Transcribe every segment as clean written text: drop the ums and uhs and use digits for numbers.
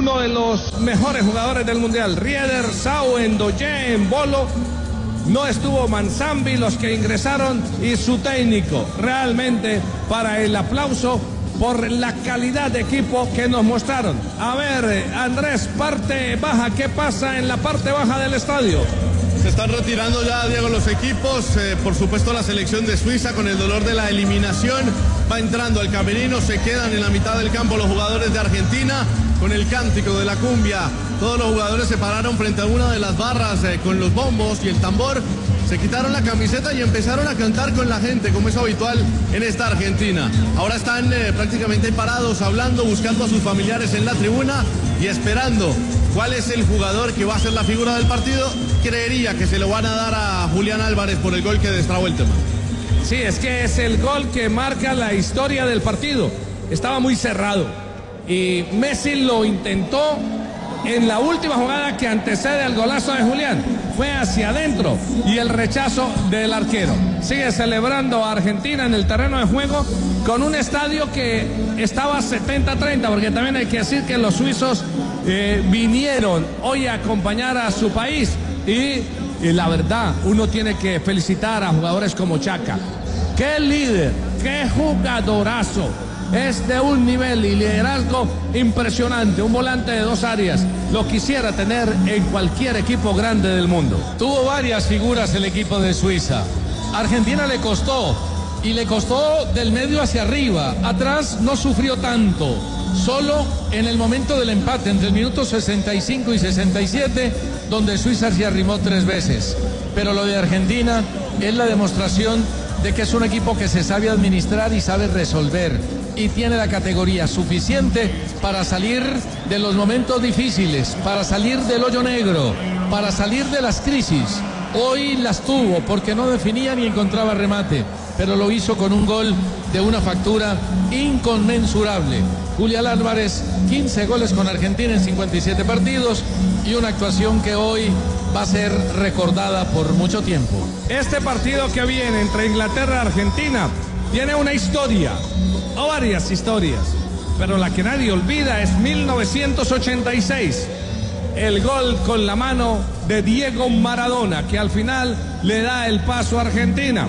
uno de los mejores jugadores del Mundial. Rieder, Sau, Ndoye, Embolo. No estuvo Manzambi, los que ingresaron, y su técnico. Realmente para el aplauso por la calidad de equipo que nos mostraron. A ver, Andrés, parte baja, ¿qué pasa en la parte baja del estadio? Se están retirando ya, Diego, los equipos. Por supuesto, la selección de Suiza, con el dolor de la eliminación, va entrando al camerino. Se quedan en la mitad del campo los jugadores de Argentina con el cántico de la cumbia. Todos los jugadores se pararon frente a una de las barras con los bombos y el tambor. Se quitaron la camiseta y empezaron a cantar con la gente, como es habitual en esta Argentina. Ahora están prácticamente parados, hablando, buscando a sus familiares en la tribuna y esperando cuál es el jugador que va a ser la figura del partido. Creería que se lo van a dar a Julián Álvarez por el gol que destrabó el tema. Sí, es que es el gol que marca la historia del partido. Estaba muy cerrado y Messi lo intentó en la última jugada que antecede al golazo de Julián. Fue hacia adentro y el rechazo del arquero. Sigue celebrando a Argentina en el terreno de juego con un estadio que estaba 70-30, porque también hay que decir que los suizos vinieron hoy a acompañar a su país y la verdad, uno tiene que felicitar a jugadores como Chaka. ¡Qué líder! ¡Qué jugadorazo! Es de un nivel y liderazgo impresionante, un volante de dos áreas. Lo quisiera tener en cualquier equipo grande del mundo. Tuvo varias figuras el equipo de Suiza. Argentina le costó, y le costó del medio hacia arriba. Atrás no sufrió tanto. Solo en el momento del empate, entre el minuto 65 y 67, donde Suiza se arrimó 3 veces. Pero lo de Argentina es la demostración de que es un equipo que se sabe administrar y sabe resolver, y tiene la categoría suficiente para salir de los momentos difíciles, para salir del hoyo negro, para salir de las crisis. Hoy las tuvo porque no definía ni encontraba remate, pero lo hizo con un gol de una factura inconmensurable. Julián Álvarez, 15 goles con Argentina en 57 partidos y una actuación que hoy va a ser recordada por mucho tiempo. Este partido que viene entre Inglaterra y Argentina tiene una historia, o varias historias, pero la que nadie olvida es 1986. El gol con la mano de Diego Maradona, que al final le da el paso a Argentina.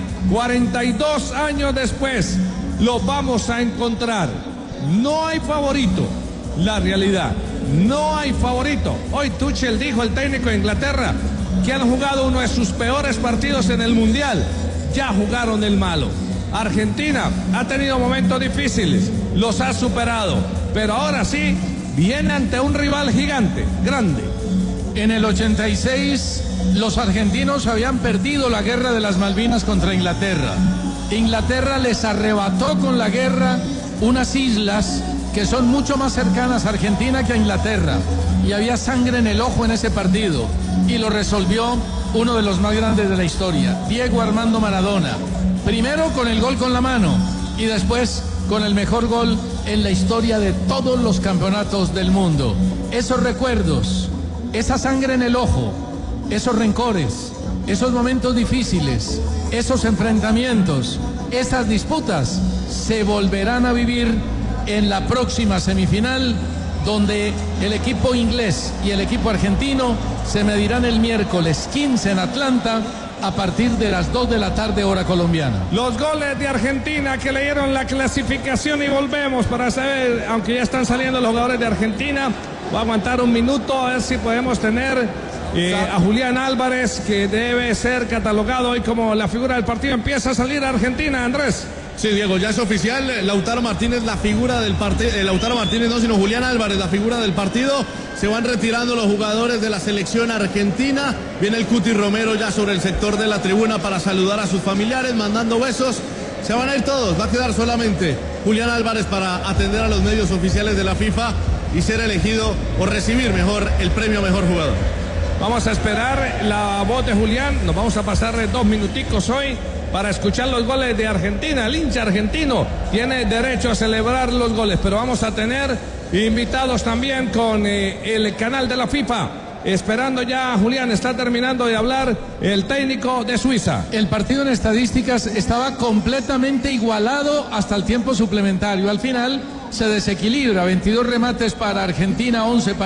42 años después lo vamos a encontrar. No hay favorito, la realidad, no hay favorito. Hoy Tuchel dijo, el técnico de Inglaterra, que han jugado uno de sus peores partidos en el Mundial. Ya jugaron el malo. Argentina ha tenido momentos difíciles, los ha superado, pero ahora sí viene ante un rival gigante, grande. En el 86 los argentinos habían perdido la guerra de las Malvinas contra Inglaterra. Inglaterra les arrebató con la guerra unas islas que son mucho más cercanas a Argentina que a Inglaterra, y había sangre en el ojo en ese partido, y lo resolvió uno de los más grandes de la historia, Diego Armando Maradona. Primero con el gol con la mano y después con el mejor gol en la historia de todos los campeonatos del mundo. Esos recuerdos, esa sangre en el ojo, esos rencores, esos momentos difíciles, esos enfrentamientos, esas disputas se volverán a vivir en la próxima semifinal, donde el equipo inglés y el equipo argentino se medirán el miércoles 15 en Atlanta a partir de las 2 de la tarde hora colombiana. Los goles de Argentina que leyeron la clasificación, y volvemos para saber, aunque ya están saliendo los jugadores de Argentina. Va a aguantar un minuto a ver si podemos tener a Julián Álvarez, que debe ser catalogado hoy como la figura del partido. Empieza a salir Argentina, Andrés. Sí, Diego, ya es oficial. Lautaro Martínez, la figura del partido. Lautaro Martínez no, sino Julián Álvarez, la figura del partido. Se van retirando los jugadores de la selección argentina. Viene el Cuti Romero ya sobre el sector de la tribuna para saludar a sus familiares, mandando besos. Se van a ir todos. Va a quedar solamente Julián Álvarez para atender a los medios oficiales de la FIFA y ser elegido o recibir mejor el premio a mejor jugador. Vamos a esperar la voz de Julián. Nos vamos a pasar 2 minuticos hoy para escuchar los goles de Argentina. El hincha argentino tiene derecho a celebrar los goles, pero vamos a tener invitados también con el canal de la FIFA. Esperando ya a Julián, está terminando de hablar el técnico de Suiza. El partido en estadísticas estaba completamente igualado hasta el tiempo suplementario. Al final se desequilibra, 22 remates para Argentina, 11 para